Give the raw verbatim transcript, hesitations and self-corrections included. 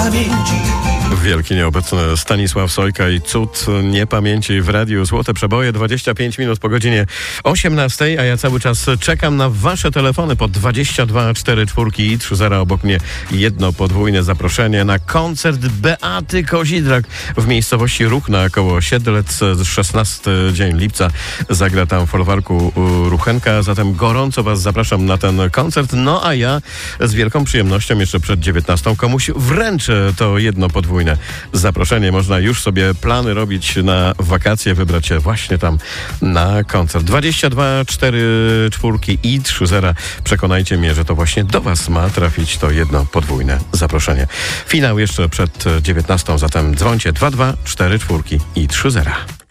niepamięci. Wielki nieobecny Stanisław Sojka i cud niepamięci w radiu. Złote przeboje, dwadzieścia pięć minut po godzinie osiemnastej, a ja cały czas czekam na wasze telefony po dwadzieścia dwa cztery cztery i trzy zero. Obok mnie jedno podwójne zaproszenie na koncert Beaty Kozidrak w miejscowości Ruchna koło Siedlec. szesnasty dzień lipca zagra tam w folwarku Ruchenka, zatem gorąco was zapraszam na ten koncert. No a ja z wielką przyjemnością jeszcze przed dziewiętnastą komuś wręczę to jedno podwójne zaproszenie. Można już sobie plany robić na wakacje, wybrać się właśnie tam na koncert. dwadzieścia dwa cztery cztery i trzy zero. Przekonajcie mnie, że to właśnie do was ma trafić to jedno podwójne zaproszenie. Finał jeszcze przed dziewiętnastą, zatem dzwońcie dwa dwa cztery cztery i trzy zero.